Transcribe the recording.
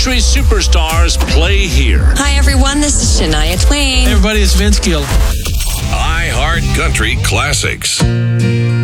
country superstars play here. Hi, everyone. This is Shania Twain. Hey, everybody, it's Vince Gill. iHeart Country Classics.